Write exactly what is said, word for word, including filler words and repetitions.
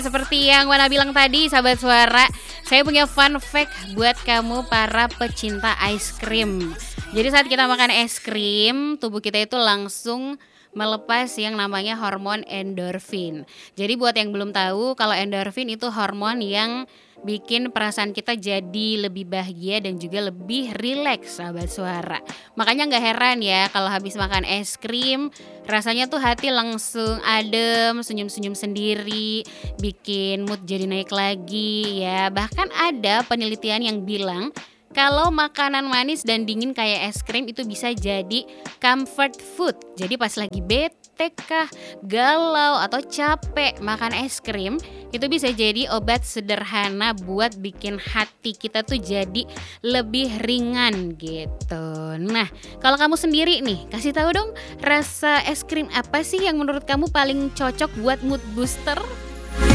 Seperti yang Wana bilang tadi, sahabat suara, saya punya fun fact buat kamu para pecinta ice cream. Jadi saat kita makan es krim, tubuh kita itu langsung melepas yang namanya hormon endorfin. Jadi buat yang belum tahu, kalau endorfin itu hormon yang bikin perasaan kita jadi lebih bahagia dan juga lebih rileks, sahabat suara. Makanya nggak heran ya kalau habis makan es krim, rasanya tuh hati langsung adem, senyum-senyum sendiri, bikin mood jadi naik lagi ya. Bahkan ada penelitian yang bilang kalau makanan manis dan dingin kayak es krim itu bisa jadi comfort food. Jadi pas lagi bete kah, galau atau capek makan es krim, itu bisa jadi obat sederhana buat bikin hati kita tuh jadi lebih ringan gitu. Nah, kalau kamu sendiri nih, kasih tahu dong rasa es krim apa sih yang menurut kamu paling cocok buat mood booster?